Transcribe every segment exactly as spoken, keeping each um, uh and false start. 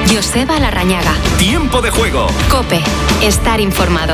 Joseba Larrañaga. Tiempo de juego. COPE. Estar informado.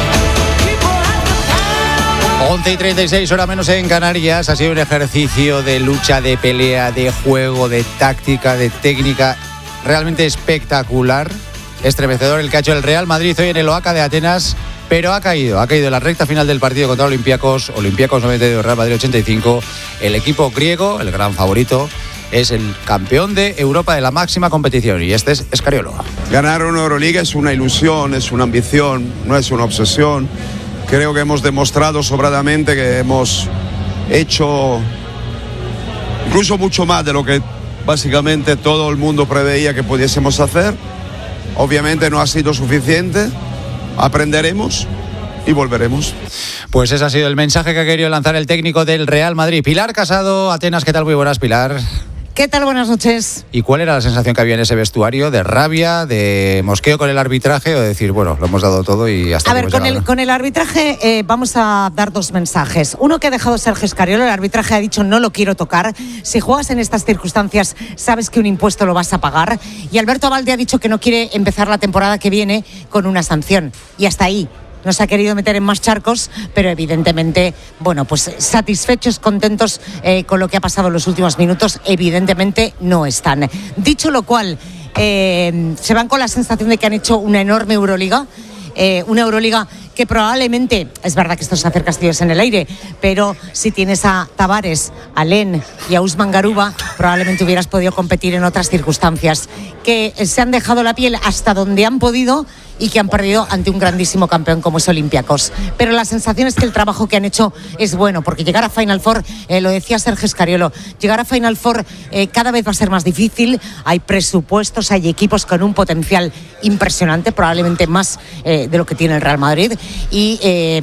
once y treinta y seis, hora menos en Canarias. Ha sido un ejercicio de lucha, de pelea, de juego, de táctica, de técnica realmente espectacular, estremecedor el que ha hecho el Real Madrid hoy en el Oaca de Atenas, pero ha caído, ha caído en la recta final del partido contra Olympiacos, Olympiacos noventa y dos, Real Madrid ochenta y cinco. El equipo griego, el gran favorito, es el campeón de Europa de la máxima competición, y este es Scariolo. Ganar una Euroliga es una ilusión, es una ambición, no es una obsesión. Creo que hemos demostrado sobradamente que hemos hecho incluso mucho más de lo que básicamente todo el mundo preveía que pudiésemos hacer. Obviamente no ha sido suficiente, aprenderemos y volveremos. Pues ese ha sido el mensaje que ha querido lanzar el técnico del Real Madrid. Pilar Casado, Atenas, ¿qué tal? Muy buenas, Pilar. ¿Qué tal? Buenas noches. ¿Y cuál era la sensación que había en ese vestuario? ¿De rabia, de mosqueo con el arbitraje o de decir, bueno, lo hemos dado todo y hasta A aquí ver, hemos con llegado? el, con el arbitraje eh, vamos a dar dos mensajes. Uno que ha dejado Sergio Scariolo, el arbitraje ha dicho no lo quiero tocar. Si juegas en estas circunstancias, sabes que un impuesto lo vas a pagar. Y Alberto Abalde ha dicho que no quiere empezar la temporada que viene con una sanción. Y hasta ahí. No se ha querido meter en más charcos, pero evidentemente, bueno, pues satisfechos, contentos eh, con lo que ha pasado en los últimos minutos, evidentemente no están. Dicho lo cual, eh, se van con la sensación de que han hecho una enorme Euroliga, eh, una Euroliga que probablemente, es verdad que esto se hacer castillos en el aire, pero si tienes a Tavares, a Len y a Usman Garuba, probablemente hubieras podido competir en otras circunstancias, que se han dejado la piel hasta donde han podido y que han perdido ante un grandísimo campeón como es Olympiacos. Pero la sensación es que el trabajo que han hecho es bueno, porque llegar a Final Four, eh, lo decía Sergio Scariolo, llegar a Final Four eh, cada vez va a ser más difícil. Hay presupuestos, hay equipos con un potencial impresionante, probablemente más eh, de lo que tiene el Real Madrid, y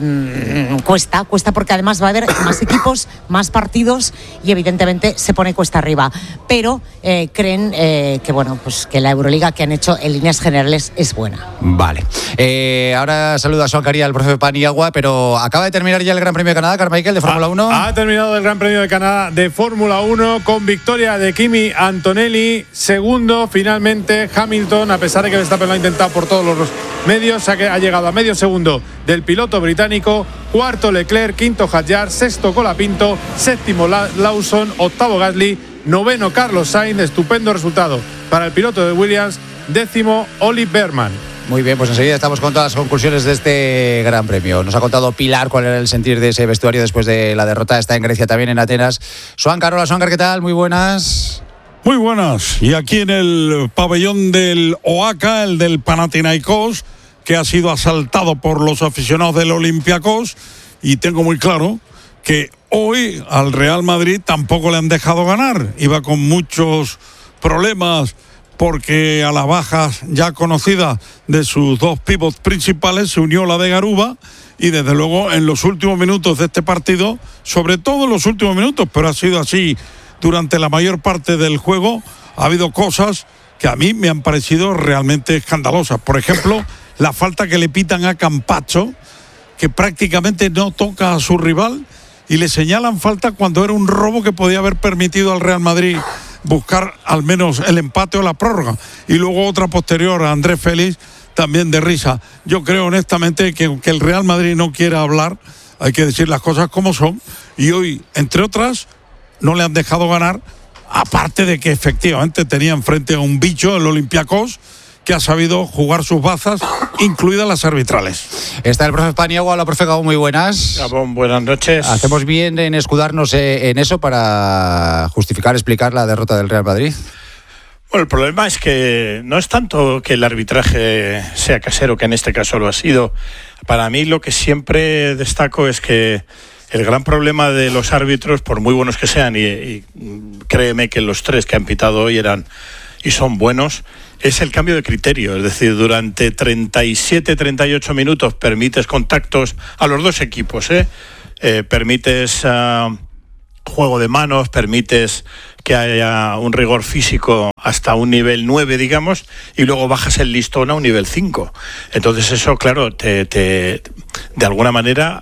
eh, cuesta, cuesta porque además va a haber más equipos, más partidos y evidentemente se pone cuesta arriba. Pero eh, creen eh, que bueno, pues que la Euroliga que han hecho en líneas generales es buena. Vale. Eh, ahora saluda a Joan Caría, el profe Paniagua, pero acaba de terminar ya el Gran Premio de Canadá, Carmichael, de Fórmula uno. Ha, ha terminado el Gran Premio de Canadá de Fórmula uno con victoria de Kimi Antonelli. Segundo, finalmente, Hamilton, a pesar de que Verstappen lo ha intentado por todos los medios, ha, ha llegado a medio segundo del piloto británico. Cuarto, Leclerc. Quinto, Hadjar. Sexto, Colapinto. Séptimo, La- Lawson. Octavo, Gasly. Noveno, Carlos Sainz. Estupendo resultado para el piloto de Williams. Décimo, Oli Berman. Muy bien, pues enseguida estamos con todas las conclusiones de este Gran Premio. Nos ha contado Pilar cuál era el sentir de ese vestuario después de la derrota. Está en Grecia, también en Atenas. Suancar, hola Suancar, ¿qué tal? Muy buenas. Muy buenas. Y aquí en el pabellón del Oaca, el del Panathinaikos, que ha sido asaltado por los aficionados del Olympiacos, y tengo muy claro que hoy al Real Madrid tampoco le han dejado ganar. Iba con muchos problemas porque a las bajas ya conocidas de sus dos pivots principales se unió la de Garuba, y desde luego en los últimos minutos de este partido, sobre todo en los últimos minutos, pero ha sido así durante la mayor parte del juego, ha habido cosas que a mí me han parecido realmente escandalosas. Por ejemplo, la falta que le pitan a Campazzo, que prácticamente no toca a su rival, y le señalan falta cuando era un robo que podía haber permitido al Real Madrid buscar al menos el empate o la prórroga. Y luego otra posterior a Andrés Félix, también de risa. Yo creo honestamente que aunque el Real Madrid no quiera hablar, hay que decir las cosas como son, y hoy, entre otras, no le han dejado ganar, aparte de que efectivamente tenían frente a un bicho, el Olympiacos, que ha sabido jugar sus bazas, incluidas las arbitrales. Está el profe Paniagua, hola profe Gabón, muy buenas. Gabón, buenas noches. ¿Hacemos bien en escudarnos en eso para justificar, explicar la derrota del Real Madrid? Bueno, el problema es que no es tanto que el arbitraje sea casero, que en este caso lo ha sido. Para mí lo que siempre destaco es que el gran problema de los árbitros, por muy buenos que sean, y, y créeme que los tres que han pitado hoy eran y son buenos, es el cambio de criterio. Es decir, durante treinta y siete, treinta y ocho minutos permites contactos a los dos equipos, ¿eh? Eh, permites uh, juego de manos, permites que haya un rigor físico hasta un nivel nueve, digamos, y luego bajas el listón a un nivel cinco. Entonces eso, claro, te, te, de alguna manera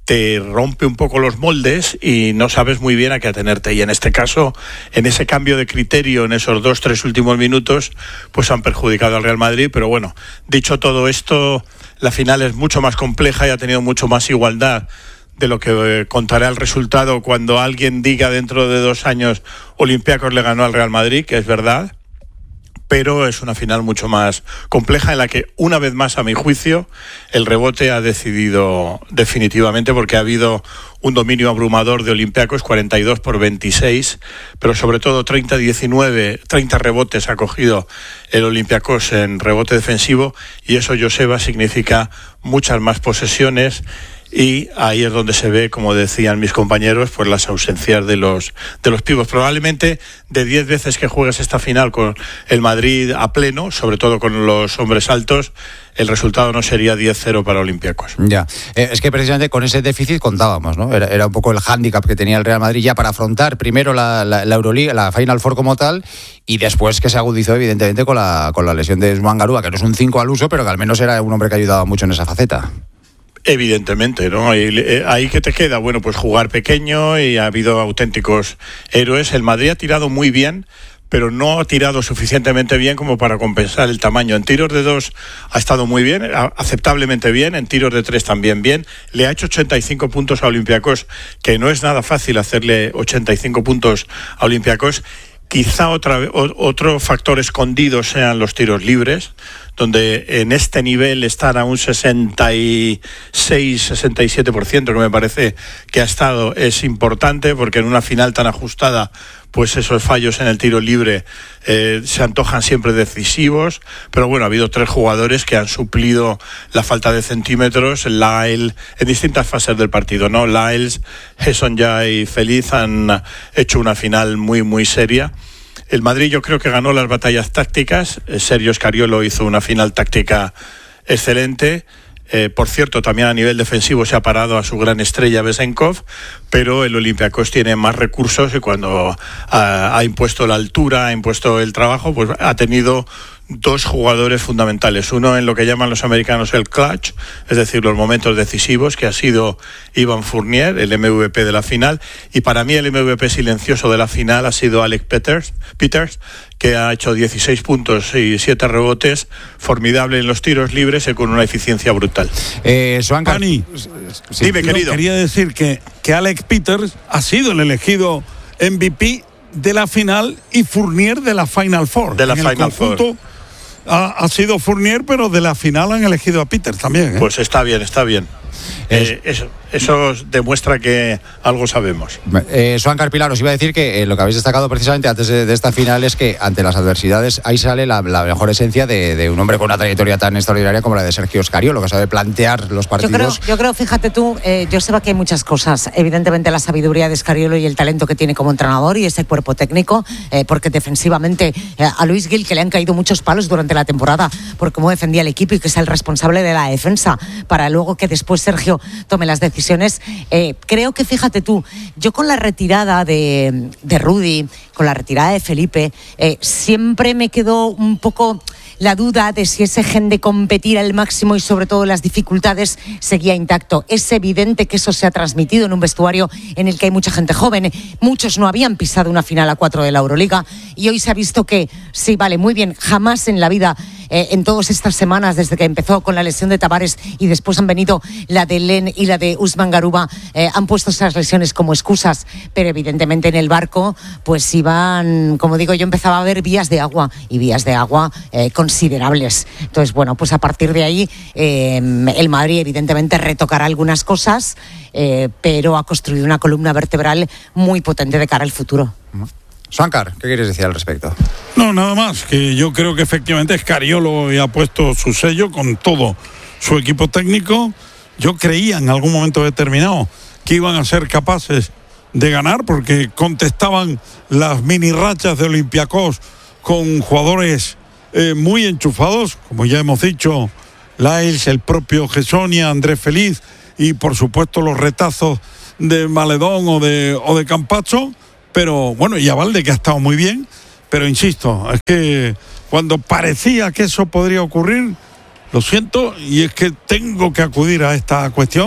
te rompe un poco los moldes y no sabes muy bien a qué atenerte. Y en este caso, en ese cambio de criterio en esos dos, tres últimos minutos, pues han perjudicado al Real Madrid. Pero bueno, dicho todo esto, la final es mucho más compleja y ha tenido mucho más igualdad de lo que eh, contará el resultado cuando alguien diga dentro de dos años Olympiacos le ganó al Real Madrid, que es verdad. Pero es una final mucho más compleja en la que, una vez más, a mi juicio, el rebote ha decidido definitivamente, porque ha habido un dominio abrumador de Olympiacos, cuarenta y dos por veintiséis, pero sobre todo treinta a diecinueve, treinta rebotes ha cogido el Olympiacos en rebote defensivo, y eso, Joseba, significa muchas más posesiones. Y ahí es donde se ve, como decían mis compañeros, pues las ausencias de los de los pibos. Probablemente de diez veces que juegues esta final con el Madrid a pleno, sobre todo con los hombres altos, el resultado no sería diez cero para Olympiacos. Ya, eh, es que precisamente con ese déficit contábamos, ¿no? Era, era un poco el hándicap que tenía el Real Madrid ya para afrontar primero la, la, la Euroliga, la Final Four como tal, y después que se agudizó evidentemente con la, con la lesión de Usman Garuba, que no es un cinco al uso, pero que al menos era un hombre que ayudaba mucho en esa faceta. Evidentemente, ¿no? Ahí, ahí que te queda, bueno, pues jugar pequeño, y ha habido auténticos héroes. El Madrid ha tirado muy bien, pero no ha tirado suficientemente bien como para compensar el tamaño. En tiros de dos ha estado muy bien, aceptablemente bien, en tiros de tres también bien. Le ha hecho ochenta y cinco puntos a Olympiacos, que no es nada fácil hacerle ochenta y cinco puntos a Olympiacos. Quizá otra, otro factor escondido sean los tiros libres, donde en este nivel están a un sesenta y seis, sesenta y siete por ciento, que me parece que ha estado, es importante, porque en una final tan ajustada, pues esos fallos en el tiro libre eh, se antojan siempre decisivos. Pero bueno, ha habido tres jugadores que han suplido la falta de centímetros. Lyle, en distintas fases del partido, ¿no? Lyles, Hesonja y Feliz han hecho una final muy, muy seria. El Madrid, yo creo que ganó las batallas tácticas. Sergio Scariolo hizo una final táctica excelente. Eh, por cierto, también a nivel defensivo se ha parado a su gran estrella Besenkov, pero el Olympiacos tiene más recursos, y cuando ha, ha impuesto la altura, ha impuesto el trabajo, pues ha tenido dos jugadores fundamentales. Uno en lo que llaman los americanos el clutch, es decir, los momentos decisivos, que ha sido Ivan Fournier, el M V P de la final, y para mí el M V P silencioso de la final ha sido Alec Peters, Peters que ha hecho dieciséis puntos y siete rebotes, formidable en los tiros libres y con una eficiencia brutal. Eh, Suancar, Pani, sí, dime, querido. No, quería decir que, que Alec Peters ha sido el elegido M V P de la final y Fournier de la Final Four. De la en Final el conjunto, Four. Ha, ha sido Fournier, pero de la final han elegido a Peters también, ¿eh? Pues está bien, está bien. Eh, eso, eso demuestra que algo sabemos. Eh, Suancar Pilar, os iba a decir que eh, lo que habéis destacado precisamente antes de, de esta final es que ante las adversidades ahí sale la, la mejor esencia de, de un hombre con una trayectoria tan extraordinaria como la de Sergio Scariolo, que sabe plantear los partidos. Yo creo, yo creo fíjate tú, eh, Joseba, que hay muchas cosas. Evidentemente la sabiduría de Scariolo y el talento que tiene como entrenador y ese cuerpo técnico, eh, porque defensivamente eh, a Luis Gil, que le han caído muchos palos durante la temporada por cómo defendía el equipo y que es el responsable de la defensa, para luego que después Sergio tome las decisiones. Eh, creo que, fíjate tú, yo con la retirada de, de Rudy, con la retirada de Felipe, eh, siempre me quedó un poco la duda de si ese gen de competir al máximo y sobre todo las dificultades seguía intacto. Es evidente que eso se ha transmitido en un vestuario en el que hay mucha gente joven. Muchos no habían pisado una final a cuatro de la Euroliga y hoy se ha visto que sí, vale, muy bien, jamás en la vida, eh, en todas estas semanas desde que empezó con la lesión de Tavares y después han venido la de Len y la de Usman Garuba, eh, han puesto esas lesiones como excusas, pero evidentemente en el barco pues iban, como digo yo, empezaba a ver vías de agua y vías de agua eh, considerables. Entonces, bueno, pues a partir de ahí eh, el Madrid evidentemente retocará algunas cosas, eh, pero ha construido una columna vertebral muy potente de cara al futuro. Suancar, ¿qué quieres decir al respecto? No, nada más, que yo creo que efectivamente Scariolo ha puesto su sello con todo su equipo técnico. Yo creía en algún momento determinado que iban a ser capaces de ganar, porque contestaban las mini rachas de Olympiacos con jugadores eh, muy enchufados, como ya hemos dicho, Lyles, el propio Hesonja, Andrés Feliz y por supuesto los retazos de Maledón o de, o de Campazzo. Pero bueno, y a Valde, que ha estado muy bien, pero insisto, es que cuando parecía que eso podría ocurrir, lo siento, y es que tengo que acudir a esta cuestión,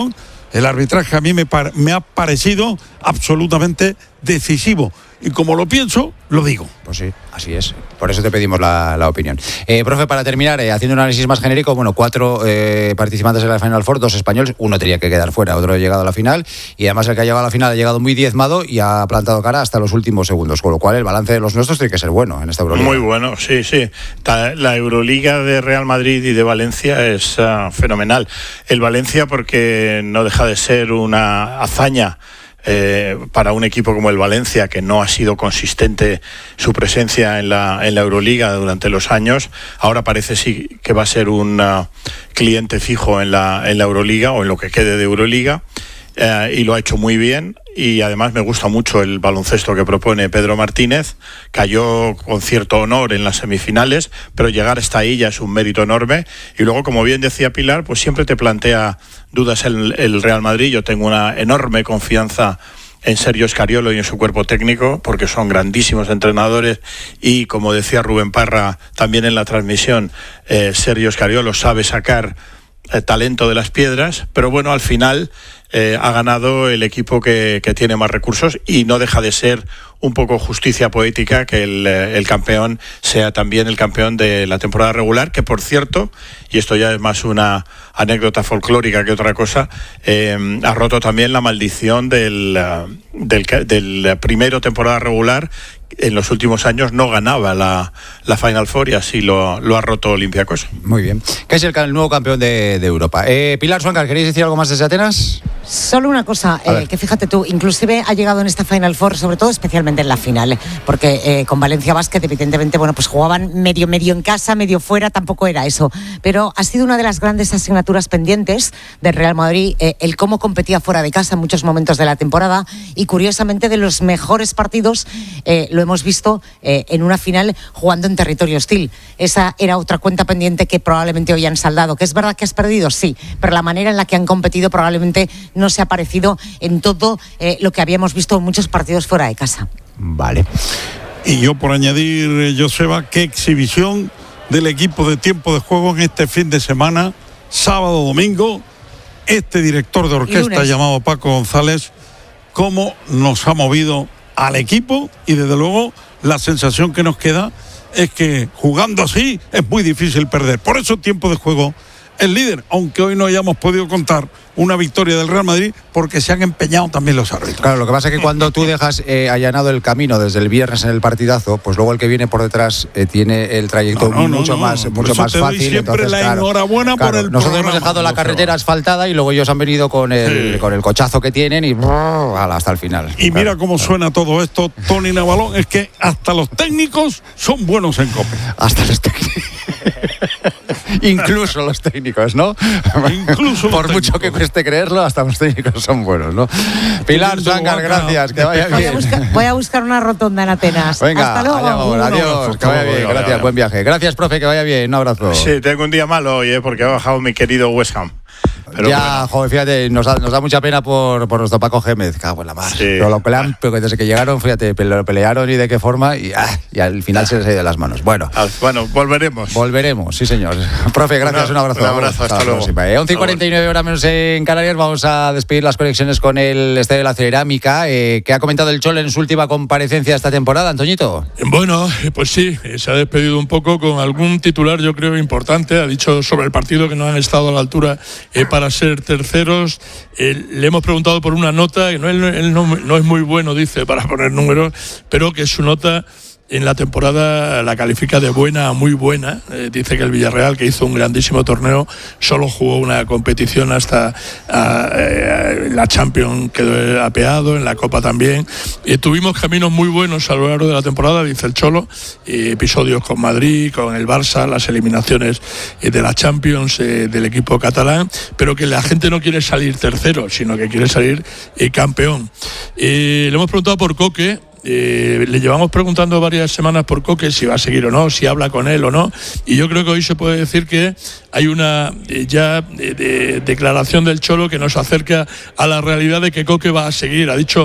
el arbitraje a mí me, par- me ha parecido absolutamente decisivo. Y como lo pienso, lo digo. Pues sí, así es. Por eso te pedimos la, la opinión. Eh, profe, para terminar, eh, haciendo un análisis más genérico, bueno, cuatro eh, participantes en la Final Four, dos españoles, uno tenía que quedar fuera, otro ha llegado a la final, y además el que ha llegado a la final ha llegado muy diezmado y ha plantado cara hasta los últimos segundos, con lo cual el balance de los nuestros tiene que ser bueno en esta Euroliga. Muy bueno, sí, sí. La Euroliga de Real Madrid y de Valencia es uh, fenomenal. El Valencia porque no deja de ser una hazaña Eh, para un equipo como el Valencia, que no ha sido consistente su presencia en la, en la Euroliga durante los años. Ahora parece sí que va a ser un uh, cliente fijo en la, en la Euroliga, o en lo que quede de Euroliga, eh, y lo ha hecho muy bien. Y además me gusta mucho el baloncesto que propone Pedro Martínez. Cayó con cierto honor en las semifinales, pero llegar hasta ahí ya es un mérito enorme. Y luego, como bien decía Pilar, pues siempre te plantea dudas el, el Real Madrid. Yo tengo una enorme confianza en Sergio Scariolo y en su cuerpo técnico, porque son grandísimos entrenadores, y como decía Rubén Parra también en la transmisión, eh, Sergio Scariolo sabe sacar eh, talento de las piedras, pero bueno, al final Eh, ha ganado el equipo que, que tiene más recursos, y no deja de ser un poco justicia poética que el, el campeón sea también el campeón de la temporada regular, que por cierto, y esto ya es más una anécdota folclórica que otra cosa, eh, ha roto también la maldición del, del, del primero temporada regular. En los últimos años no ganaba la, la Final Four, y así lo, lo ha roto Olympiacos. Muy bien. Que es el, el nuevo campeón de, de Europa. Eh, Pilar Suancar, ¿queréis decir algo más desde Atenas? Solo una cosa, eh, que fíjate tú, inclusive ha llegado en esta Final Four, sobre todo especialmente en la final, porque eh, con Valencia Basket evidentemente, bueno, pues jugaban medio medio en casa, medio fuera, tampoco era eso, pero ha sido una de las grandes asignaturas pendientes del Real Madrid, eh, el cómo competía fuera de casa en muchos momentos de la temporada, y curiosamente de los mejores partidos eh, lo hemos visto eh, en una final jugando en territorio hostil. Esa era otra cuenta pendiente que probablemente hoy han saldado. ¿Que es verdad que has perdido? Sí, pero la manera en la que han competido probablemente no se ha parecido en todo eh, lo que habíamos visto en muchos partidos fuera de casa. Vale. Y yo por añadir, Joseba, qué exhibición del equipo de tiempo de juego en este fin de semana, sábado, domingo. Este director de orquesta llamado Paco González, cómo nos ha movido al equipo, y desde luego la sensación que nos queda es que jugando así es muy difícil perder. Por eso tiempo de juego el líder, aunque hoy no hayamos podido contar una victoria del Real Madrid, porque se han empeñado también los árbitros. Claro, lo que pasa es que cuando tú dejas eh, allanado el camino desde el viernes en el partidazo, pues luego el que viene por detrás eh, tiene el trayecto no, no, mucho no, más, no. mucho más te fácil. Doy siempre entonces, la claro, enhorabuena claro, por el nosotros programa, hemos dejado la carretera asfaltada y luego ellos han venido con el, sí. con el cochazo que tienen y brrr, hasta el final. Y claro, mira cómo claro. suena todo esto, Tony Navalón, es que hasta los técnicos son buenos en COPE. Hasta los técnicos. Incluso los técnicos, ¿no? Incluso por los mucho técnicos. que cueste creerlo, hasta los técnicos son buenos, ¿no? Pilar Suancar, gracias, que vaya Voy a, bien. buscar, voy a buscar una rotonda en Atenas. Venga, hasta luego. allá vamos, adiós, que vaya bien, Venga, gracias, venga. buen viaje. Gracias, profe, que vaya bien, un abrazo. Sí, tengo un día malo hoy, ¿eh? Porque ha bajado mi querido West Ham. Pero ya, bueno. joder, fíjate, nos da, nos da mucha pena por, por nuestro Paco Gémez, cago en la mar. Sí. Pero lo pelean, pero desde que llegaron, fíjate, lo pelearon y de qué forma, y, ah, y al final se les ha ido de las manos. Bueno, Ah, bueno, volveremos. volveremos, sí señor. Profe, gracias, un abrazo. Un abrazo, hasta luego. Eh, once y cuarenta y nueve horas menos en Canarias, vamos a despedir las conexiones con el Estadio de la Cerámica, eh, que ha comentado el Cholo en su última comparecencia esta temporada, Antoñito. Bueno, pues sí, se ha despedido un poco con algún titular, yo creo, importante. Ha dicho sobre el partido que no han estado a la altura eh, para ser terceros. Eh, le hemos preguntado por una nota, que no, él, él no, no es muy bueno, dice, para poner números, pero que su nota en la temporada la califica de buena a muy buena. Eh, dice que el Villarreal, que hizo un grandísimo torneo, solo jugó una competición hasta a, eh, la Champions, quedó apeado, en la Copa también. Eh, tuvimos caminos muy buenos a lo largo de la temporada, dice el Cholo, eh, episodios con Madrid, con el Barça, las eliminaciones eh, de la Champions eh, del equipo catalán, pero que la gente no quiere salir tercero, sino que quiere salir eh, campeón. Eh, le hemos preguntado por Coque. Eh, le llevamos preguntando varias semanas por Coque si va a seguir o no, si habla con él o no, y yo creo que hoy se puede decir que hay una eh, ya de, de, declaración del Cholo que nos acerca a la realidad de que Coque va a seguir. Ha dicho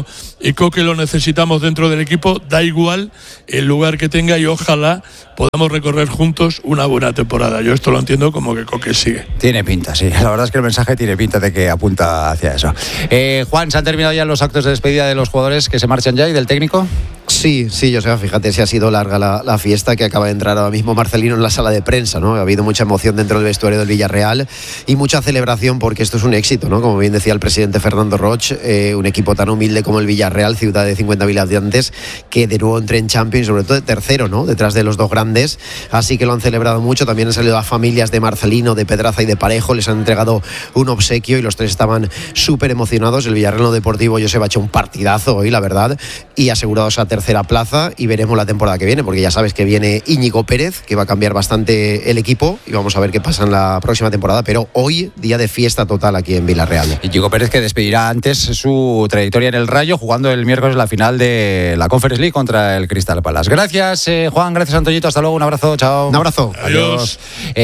y Coque lo necesitamos dentro del equipo, da igual el lugar que tenga y ojalá podamos recorrer juntos una buena temporada. Yo esto lo entiendo como que Coque sigue. Tiene pinta, sí. La verdad es que el mensaje tiene pinta de que apunta hacia eso. Eh, Juan, ¿se han terminado ya los actos de despedida de los jugadores que se marchan ya y del técnico? Sí, sí, Joseba, fíjate si ha sido larga la, la fiesta que acaba de entrar ahora mismo Marcelino en la sala de prensa, ¿no? Ha habido mucha emoción dentro del vestuario del Villarreal y mucha celebración porque esto es un éxito, ¿no? Como bien decía el presidente Fernando Roch, eh, un equipo tan humilde como el Villarreal, ciudad de cincuenta mil habitantes, que de nuevo entre en Champions, sobre todo de tercero, ¿no? Detrás de los dos grandes, así que lo han celebrado mucho. También han salido las familias de Marcelino, de Pedraza y de Parejo, les han entregado un obsequio y los tres estaban súper emocionados. El Villarreal no Deportivo, Joseba, ha hecho un partidazo hoy, la verdad, y ha asegurado esa tercera plaza. Y veremos la temporada que viene, porque ya sabes que viene Íñigo Pérez, que va a cambiar bastante el equipo, y vamos a ver qué pasa en la próxima temporada. Pero hoy, día de fiesta total aquí en Villarreal. Íñigo Pérez, que despedirá antes su trayectoria en el Rayo, jugando el miércoles la final de la Conference League contra el Crystal Palace. Gracias, eh, Juan, gracias, Antoñito, hasta luego, un abrazo, chao. Un abrazo. Adiós.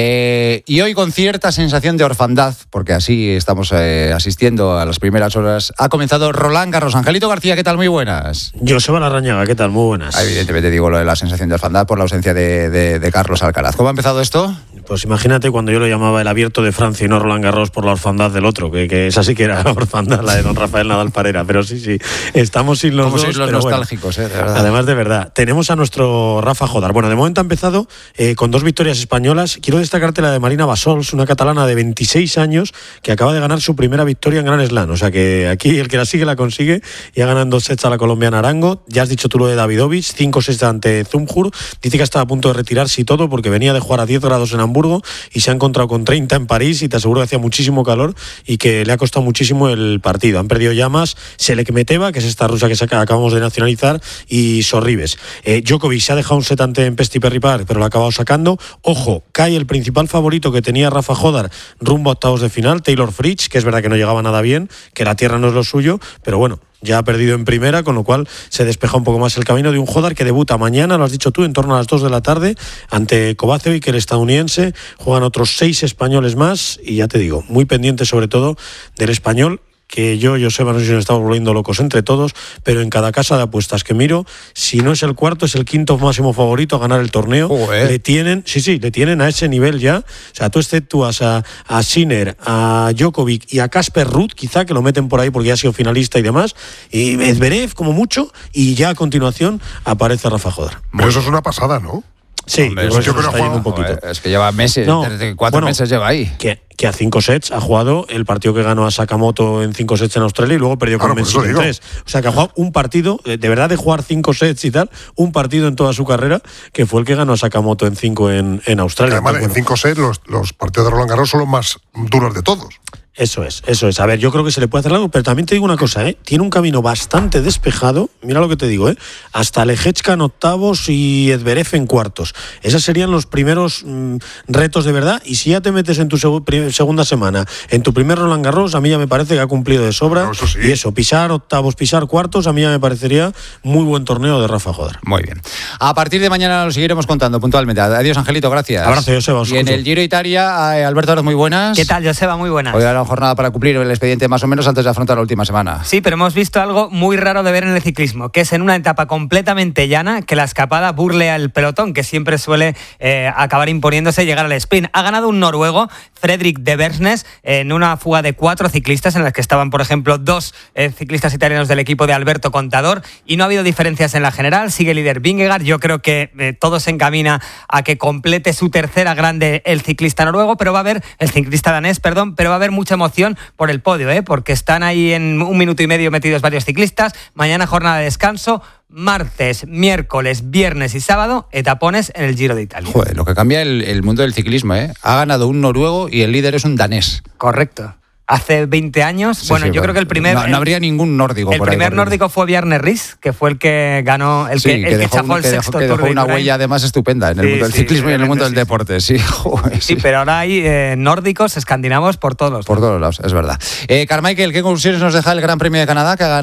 Eh, y hoy con cierta sensación de orfandad, porque así estamos eh, asistiendo a las primeras horas, ha comenzado Roland Garros. Angelito García, ¿qué tal? Muy buenas. Joseba Larrañaga, ¿qué tal? Muy buenas. Ah, evidentemente digo lo de la sensación de orfandad por la ausencia de, de, de Carlos Alcaraz. ¿Cómo ha empezado esto? Pues imagínate cuando yo lo llamaba el Abierto de Francia y no Roland Garros por la orfandad del otro, que, que esa sí que era orfandad, la de don Rafael Nadal Parera, pero sí, sí, estamos sin los Como dos. sois los nostálgicos, bueno, eh, de verdad. Además, de verdad, tenemos a nuestro Rafa Jodar. Bueno, de momento ha empezado eh, con dos victorias españolas. Quiero destacarte la de Marina Bassols, una catalana de veintiséis años que acaba de ganar su primera victoria en Grand Slam. O sea que aquí el que la sigue la consigue y ha ganado dos sets a la colombiana Arango. Ya has dicho tú lo de Davidovich, cinco sets ante Zumhur. Dice que estaba a punto de retirarse y todo porque venía de jugar a diez grados en Hamburgo y se ha encontrado con treinta en París y te aseguro que hacía muchísimo calor y que le ha costado muchísimo el partido. Han perdido ya más Selekmeteva, que es esta rusa que acabamos de nacionalizar, y Sorribes. Eh, Djokovic se ha dejado un set ante Pesti Perripar, pero lo ha acabado sacando. Ojo, cae el principal favorito que tenía Rafa Jodar rumbo a octavos de final, Taylor Fritz, que es verdad que no llegaba nada bien, que la tierra no es lo suyo, pero bueno, ya ha perdido en primera, con lo cual se despeja un poco más el camino de un Jodar que debuta mañana, lo has dicho tú, en torno a las dos de la tarde ante Kovacevic, el estadounidense. Juegan otros seis españoles más y ya te digo, muy pendiente sobre todo del español, que yo, Joseba, no sé si nos estamos volviendo locos entre todos, pero en cada casa de apuestas que miro, si no es el cuarto, es el quinto máximo favorito a ganar el torneo. Oh, eh. Le tienen, sí, sí, le tienen a ese nivel ya. O sea, tú exceptúas a, a Sinner, a Djokovic y a Casper Ruud, quizá, que lo meten por ahí porque ya ha sido finalista y demás, y Zverev como mucho, y ya a continuación aparece Rafa Jodar. Pero eso es una pasada, ¿no? Sí, Hombre, yo eso creo está que yendo un poquito. Joder, es que lleva meses, No, desde cuatro bueno, meses lleva ahí. Que, que a cinco sets ha jugado el partido que ganó a Sakamoto en cinco sets en Australia y luego perdió Claro, con por eso Messi en digo. tres. O sea, que ha jugado un partido, de verdad, de jugar cinco sets y tal, un partido en toda su carrera, que fue el que ganó a Sakamoto en cinco en, en Australia. Además, Entonces, en cinco sets los, los partidos de Roland Garros son los más duros de todos. Eso es, eso es. A ver, yo creo que se le puede hacer algo, pero también te digo una cosa, ¿eh? Tiene un camino bastante despejado, mira lo que te digo, ¿eh? Hasta Leječka en octavos y Zverev en cuartos. Esos serían los primeros mmm, retos de verdad, y si ya te metes en tu seg- prim- segunda semana, en tu primer Roland Garros, a mí ya me parece que ha cumplido de sobra. No, eso sí. Y eso, pisar octavos, pisar cuartos, a mí ya me parecería muy buen torneo de Rafa Jodar. Muy bien. A partir de mañana lo seguiremos contando puntualmente. Adiós, Angelito, gracias. Abrazo, Joseba, os Y en escucho. el Giro Italia, eh, Alberto Aroz, muy buenas. ¿Qué tal, Joseba? Muy buenas. Hoy habrá una jornada para cumplir el expediente más o menos antes de afrontar la última semana. Sí, pero hemos visto algo muy raro de ver en el ciclismo, que es en una etapa completamente llana que la escapada burle al pelotón, que siempre suele eh, acabar imponiéndose y llegar al sprint. Ha ganado un noruego, Fredrik de Bersnes, en una fuga de cuatro ciclistas, en las que estaban, por ejemplo, dos eh, ciclistas italianos del equipo de Alberto Contador, y no ha habido diferencias en la general. Sigue líder Vingegaard. Yo creo que eh, todo se encamina a que complete su tercera grande el ciclista noruego, pero va a haber, el ciclista danés, perdón, pero va a haber mucha emoción por el podio, ¿eh? Porque están ahí en un minuto y medio metidos varios ciclistas. Mañana jornada de descanso, martes, miércoles, viernes y sábado, etapones en el Giro de Italia. Joder, lo que cambia el, el mundo del ciclismo, ¿eh? Ha ganado un noruego y el líder es un danés. Correcto. Hace veinte años, Sí, bueno, sí, yo bueno. creo que el primer... No, no habría ningún nórdico El por ahí primer corriendo. nórdico fue Bjarne Riis, que fue el que ganó, el Sí, que, el que que dejó, chafó un- el que dejó, sexto que Tour dejó de una Indurain. huella además estupenda en el Sí, mundo del sí, ciclismo y en el mundo del realmente deporte. Sí, joder, Sí, sí. pero ahora hay eh, nórdicos, escandinavos por todos los Por todos lados, es verdad. Eh, Carmichael, ¿qué conclusiones nos deja el Gran Premio de Canadá que ha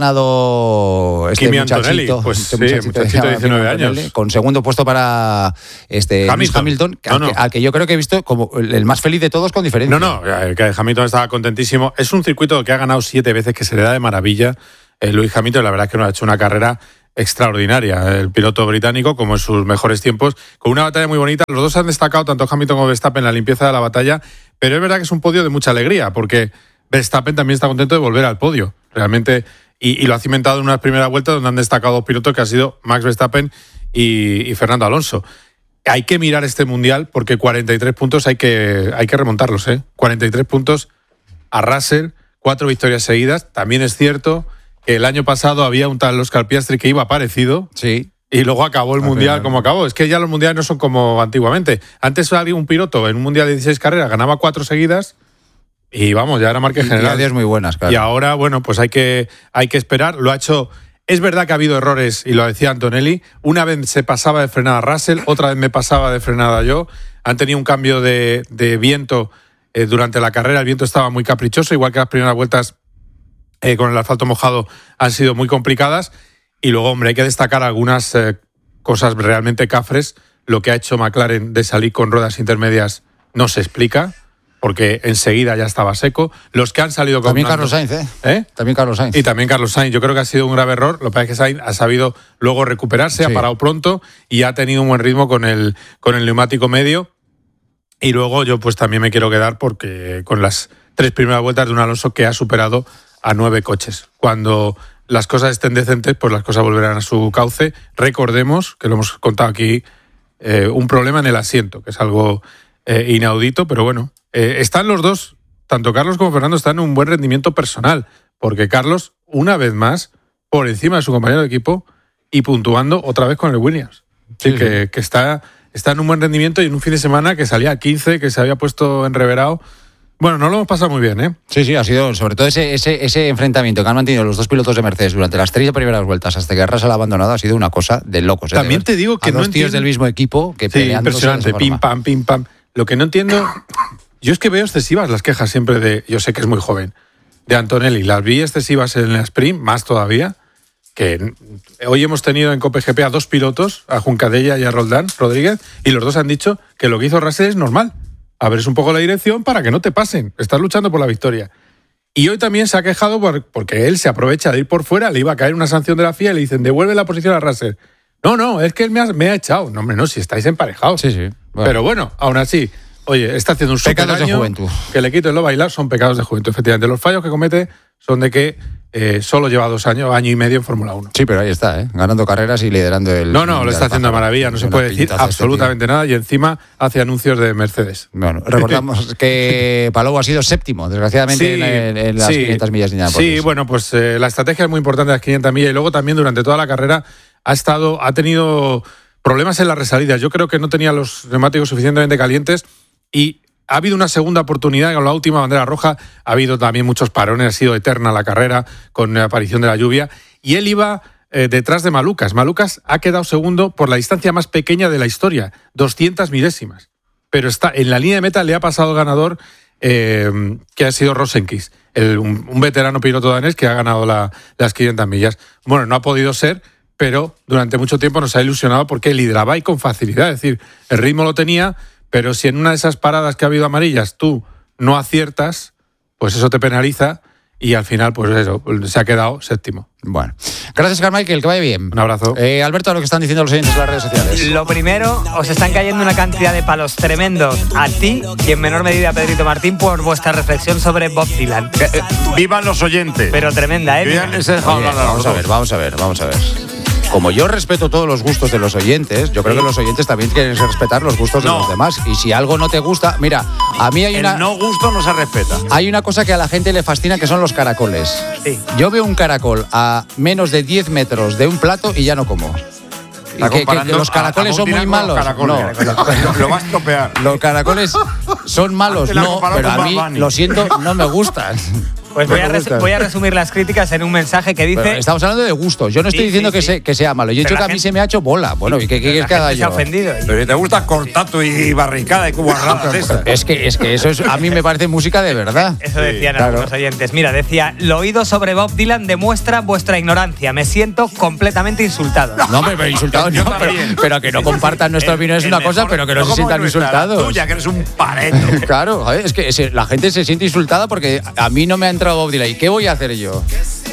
ganado este Kimi muchachito? Antonelli? Pues este sí, muchachito de se llama diecinueve Kimi años. Antonelli, con segundo puesto para este Lewis Hamilton. Hamilton, No, al, no. Que, al que yo creo que he visto como el más feliz de todos con diferencia. No, no, eh, que Hamilton estaba contentísimo. Es un circuito que ha ganado siete veces, que se le da de maravilla. eh, Lewis Hamilton, la verdad es que no ha hecho una carrera extraordinaria, el piloto británico, como en sus mejores tiempos, con una batalla muy bonita. Los dos han destacado, tanto Hamilton como Verstappen, en la limpieza de la batalla, pero es verdad que es un podio de mucha alegría, porque Verstappen también está contento de volver al podio, realmente, y, y lo ha cimentado en unas primeras vueltas donde han destacado dos pilotos que han sido Max Verstappen y, y Fernando Alonso. Hay que mirar este mundial porque cuarenta y tres puntos hay que, hay que remontarlos, ¿eh? cuarenta y tres puntos a Russell, cuatro victorias seguidas. También es cierto que el año pasado había un tal Oscar Piastri que iba parecido. Sí. Y luego acabó el Al mundial final. como acabó. Es que ya los mundiales no son como antiguamente. Antes había un piloto en un mundial de dieciséis carreras, ganaba cuatro seguidas y vamos, ya era marca Y general. adiós muy buenas, claro. Y ahora, bueno, pues hay que, hay que esperar. Lo ha hecho. Es verdad que ha habido errores, y lo decía Antonelli. Una vez se pasaba de frenada Russell, otra vez me pasaba de frenada yo. Han tenido un cambio de, de viento eh, durante la carrera. El viento estaba muy caprichoso, igual que las primeras vueltas eh, con el asfalto mojado han sido muy complicadas. Y luego, hombre, hay que destacar algunas eh, cosas realmente cafres. Lo que ha hecho McLaren de salir con ruedas intermedias no se explica, porque enseguida ya estaba seco. Los que han salido con... También unas- Carlos Sainz, ¿eh? ¿Eh? También Carlos Sainz. Y también Carlos Sainz. Yo creo que ha sido un grave error. Lo que pasa es que Sainz ha sabido luego recuperarse, Sí. ha parado pronto y ha tenido un buen ritmo con el, con el neumático medio. Y luego yo pues también me quiero quedar porque con las tres primeras vueltas de un Alonso que ha superado a nueve coches. Cuando las cosas estén decentes, pues las cosas volverán a su cauce. Recordemos, que lo hemos contado aquí, eh, un problema en el asiento, que es algo eh, inaudito, pero bueno, eh, están los dos, tanto Carlos como Fernando, están en un buen rendimiento personal, porque Carlos, una vez más, por encima de su compañero de equipo y puntuando otra vez con el Williams. Sí, Sí, que, que está, está en un buen rendimiento y en un fin de semana que salía a quince, que se había puesto enreverado. Bueno, no lo hemos pasado muy bien, ¿eh? Sí, sí, ha sido sobre todo ese, ese, ese enfrentamiento que han mantenido los dos pilotos de Mercedes durante las tres primeras vueltas hasta que Russell ha abandonado ha sido una cosa de locos. ¿eh? También te digo que a no dos tíos entiendo- del mismo equipo que Sí, peleándose impresionante, de esa pim forma. pam, pim pam. Lo que no entiendo, yo es que veo excesivas las quejas siempre de, yo sé que es muy joven, de Antonelli. Las vi excesivas en el sprint, más todavía, que hoy hemos tenido en Cope G P a dos pilotos, a Juncadella y a Roldán Rodríguez, y los dos han dicho que lo que hizo Russell es normal. Abres un poco la dirección para que no te pasen. Estás luchando por la victoria. Y hoy también se ha quejado por- porque él se aprovecha de ir por fuera, le iba a caer una sanción de la F I A y le dicen, devuelve la posición a Russell. No, no, es que él me ha, me ha echado. No, hombre, no, si estáis emparejados. Sí, sí. Bueno. Pero bueno, aún así, oye, está haciendo un super Pecados de daño, juventud. que le quiten lo bailar, son pecados de juventud. Efectivamente, los fallos que comete son de que eh, solo lleva dos años, año y medio en Fórmula uno. Sí, pero ahí está, ¿eh? Ganando carreras y liderando el... No, no, lo Mundial está haciendo de Pájaro. maravilla, no se Una puede decir pintaza este absolutamente nada y encima hace anuncios de Mercedes. tío. Bueno, recordamos que Palou ha sido séptimo, desgraciadamente, en, en las sí, quinientas millas de Indianápolis. Sí, bueno, pues eh, la estrategia es muy importante de las quinientas millas y luego también durante toda la carrera ha estado, ha tenido problemas en las resalidas. Yo creo que no tenía los neumáticos suficientemente calientes y ha habido una segunda oportunidad con la última bandera roja. Ha habido también muchos parones, ha sido eterna la carrera con la aparición de la lluvia y él iba eh, detrás de Malucas. Malucas ha quedado segundo por la distancia más pequeña de la historia, doscientas milésimas. Pero está en la línea de meta, le ha pasado el ganador, eh, que ha sido Rosenqvist, el, un, un veterano piloto danés que ha ganado la, las quinientas millas. Bueno, no ha podido ser, pero durante mucho tiempo nos ha ilusionado porque lideraba y con facilidad. Es decir, el ritmo lo tenía, pero si en una de esas paradas que ha habido amarillas tú no aciertas, pues eso te penaliza y al final, pues eso, se ha quedado séptimo. Bueno, gracias, Carmichael, que vaya bien. Un abrazo. Eh, Alberto, a lo que están diciendo los oyentes en las redes sociales. Lo primero, os están cayendo una cantidad de palos tremendos a ti y en menor medida a Pedrito Martín por vuestra reflexión sobre Bob Dylan. Eh, vivan los oyentes. Pero tremenda, ¿eh? Yo ya les he dejado Oye, hablar a los vamos a dos. ver, vamos a ver, vamos a ver. Como yo respeto todos los gustos de los oyentes, yo creo que los oyentes también quieren respetar los gustos de No. los demás. Y si algo no te gusta, mira, a mí hay El una, no gusto no se respeta. hay una cosa que a la gente le fascina, que son los caracoles. Sí. Yo veo un caracol a menos de diez metros de un plato y ya no como. Está Que, que- que comparando los a- caracoles a son Bob muy Dylan con los malos. caracoles. No, Lo, lo va a estropear. los caracoles son malos, Antes la no, comparado pero con a mí, Bad Bunny. lo siento, no me gustan. Pues No voy a, me res- gustan. voy a resumir las críticas en un mensaje que dice... Pero estamos hablando de gustos. Yo no estoy Sí, diciendo sí, que, sí. Se- que sea malo. Yo he Pero dicho que la a mí gente- se me ha hecho bola. Bueno, ¿y qué quieres la que haga gente se ha yo? ofendido. Pero si te gusta cortato y barricada y guarradas de esas. Es que, es que eso es, a mí me parece música de verdad. Eso decían claro. algunos oyentes. Mira, decía, lo oído sobre Bob Dylan demuestra vuestra ignorancia. Me siento completamente insultado. No, hombre, pero insultados Yo no, pero, también. pero que no compartan nuestra opinión es El una cosa, mejor- pero que no, se como sientan nuestra, la insultados. tuya, que eres un pareto. Claro, joder, es que ese- la gente se siente insultada porque a mí no me ha entrado Bob Dylan. ¿Y qué voy a hacer yo?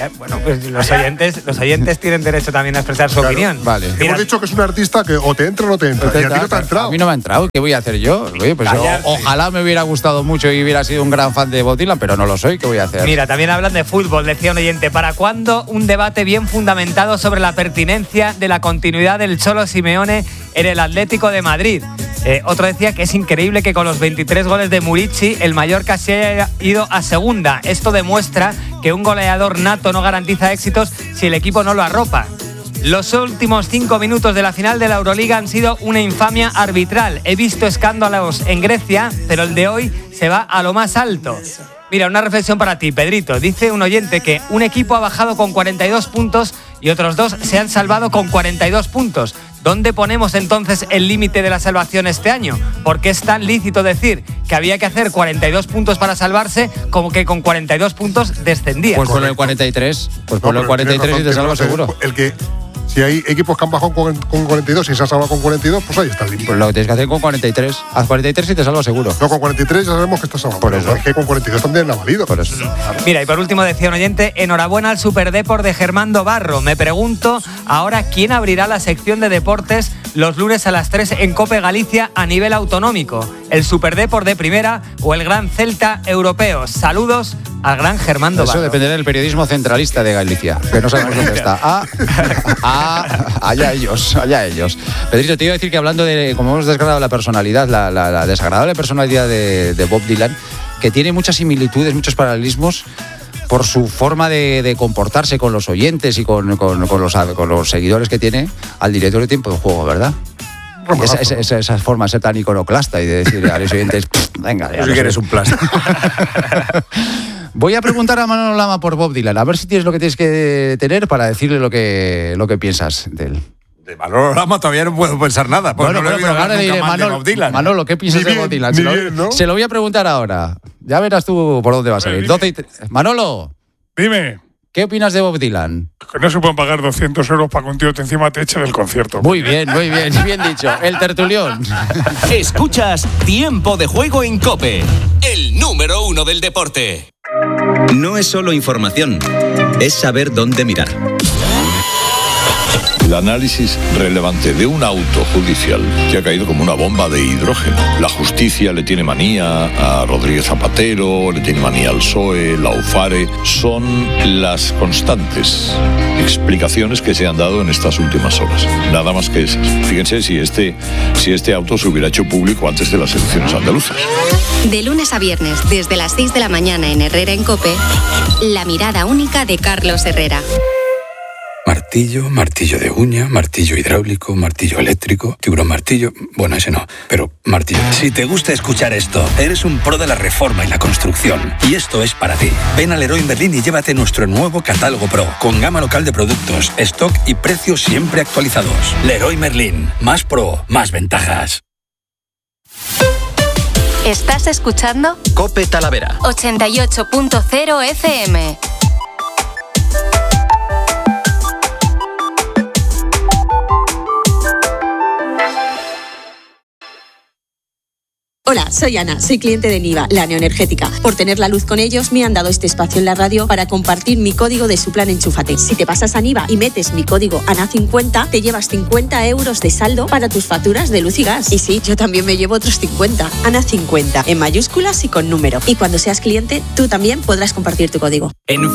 Eh, bueno, pues los oyentes, los oyentes tienen derecho también a expresar su Claro. opinión. Vale. Hemos Mira, dicho que es un artista que o te entra o no te entra. Y a ti no te ha entrado. A mí no me ha entrado. ¿Qué voy a hacer yo? Oye, pues yo, ojalá me hubiera gustado mucho y hubiera sido un gran fan de Bob Dylan, pero no lo soy. ¿Qué voy a hacer? Mira, también hablan de fútbol, decía un oyente. ¿Para cuándo un debate bien fundamentado sobre la pertinencia de la continuidad del Cholo Simeone en el Atlético de Madrid? Eh, otro decía que es increíble que con los veintitrés goles de Murici el Mallorca se haya ido a segunda. Esto demuestra que un goleador nato no garantiza éxitos si el equipo no lo arropa. Los últimos cinco minutos de la final de la Euroliga han sido una infamia arbitral. He visto escándalos en Grecia, pero el de hoy se va a lo más alto. Mira, una reflexión para ti, Pedrito. Dice un oyente que un equipo ha bajado con cuarenta y dos puntos y otros dos se han salvado con cuarenta y dos puntos. ¿Dónde ponemos entonces el límite de la salvación este año? Porque es tan lícito decir que había que hacer cuarenta y dos puntos para salvarse como que con cuarenta y dos puntos descendía. Pues ponle el cuarenta y tres. Pues ponle el cuarenta y tres y te salvas seguro. El que, si hay equipos que han bajado con, con cuarenta y dos y se han salvado con cuarenta y dos, pues ahí está el límite. Pues lo que tienes que hacer con cuarenta y tres. Haz cuarenta y tres y te salvas seguro. No, con cuarenta y tres ya sabemos que estás salvado. Por eso. Es que con cuarenta y dos también ha valido. Por eso. Mira, y por último decía un oyente, enhorabuena al Superdeport de Germando Barro. Me pregunto ahora quién abrirá la sección de deportes los lunes a las tres en COPE Galicia a nivel autonómico. ¿El Superdeport de primera o el Gran Celta europeo? Saludos al gran Germando Eso Barro. dependerá del periodismo centralista de Galicia, que no sabemos dónde está. Ah, ah, allá ellos, allá ellos. Pedrito, te iba a decir que hablando de cómo hemos desgradado la personalidad, la, la, la desagradable personalidad de, de Bob Dylan, que tiene muchas similitudes, muchos paralelismos por su forma de, de comportarse con los oyentes y con, con, con, los, con los seguidores que tiene al director de Tiempo de Juego, ¿verdad? Esa, esa, esa, esa forma de ser tan iconoclasta y de decir a los oyentes, venga, ya Tú sí que eres un plástico. Voy a preguntar a Manolo Lama por Bob Dylan, a ver si tienes lo que tienes que tener para decirle lo que, lo que piensas de él. De Manolo Lama todavía no puedo pensar nada. Pues Bueno, no le he bueno, oído pero ahora hablar le nunca diré, más de Manolo, Bob Dylan. Manolo, ¿qué piensas Ni de bien, Bob Dylan? ni Se lo, bien, ¿no? se lo voy a preguntar ahora. Ya verás tú por dónde va a salir. doce y tre- Manolo, Dime, ¿qué opinas de Bob Dylan? que no se pueden pagar doscientos euros para que un tío te encima te eche del concierto. Muy bien, muy bien, bien dicho. El tertulión. Escuchas Tiempo de Juego en COPE, el número uno del deporte. No es solo información, es saber dónde mirar. El análisis relevante de un auto judicial que ha caído como una bomba de hidrógeno. La justicia le tiene manía a Rodríguez Zapatero, le tiene manía al P S O E, la UFARE. Son las constantes explicaciones que se han dado en estas últimas horas. Nada más que esas. Fíjense si este, si este auto se hubiera hecho público antes de las elecciones andaluzas. De lunes a viernes, desde las seis de la mañana en Herrera en COPE, la mirada única de Carlos Herrera. Martillo, martillo de uña, martillo hidráulico, martillo eléctrico, tiburón martillo, bueno, ese no, pero martillo. Si te gusta escuchar esto, eres un pro de la reforma y la construcción. Y esto es para ti. Ven a Leroy Merlin y llévate nuestro nuevo catálogo Pro, con gama local de productos, stock y precios siempre actualizados. Leroy Merlin, más pro, más ventajas. ¿Estás escuchando? COPE Talavera. ochenta y ocho punto cero F M. Hola, soy Ana, soy cliente de Niva, la neoenergética. Por tener la luz con ellos me han dado este espacio en la radio para compartir mi código de su plan Enchúfate. Si te pasas a Niva y metes mi código A N A cincuenta, te llevas cincuenta euros de saldo para tus facturas de luz y gas. Y sí, yo también me llevo otros cincuenta. A N A cincuenta, en mayúsculas y con número. Y cuando seas cliente, tú también podrás compartir tu código. En